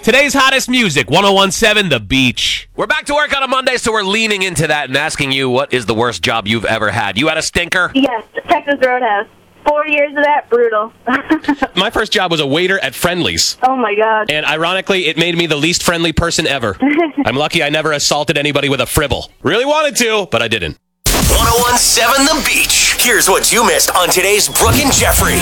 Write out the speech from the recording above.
Today's hottest music, 1017 The Beach. We're back to work on a Monday, so we're leaning into that and asking you, what is the worst job you've ever had? You had a stinker? Yes, Texas Roadhouse. 4 years of that, brutal. My first job was a waiter at Friendly's. Oh, my God. And ironically, it made me the least friendly person ever. I'm lucky I never assaulted anybody with a fribble. Really wanted to, but I didn't. 1017 The Beach. Here's what you missed on today's Brooke and Jeffrey.